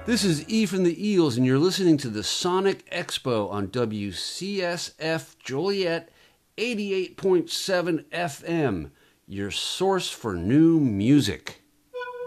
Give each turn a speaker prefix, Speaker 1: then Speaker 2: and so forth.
Speaker 1: This is E from the Eels, and you're listening to the Sonic Expo on WCSF Joliet 88.7 FM, your source for new music.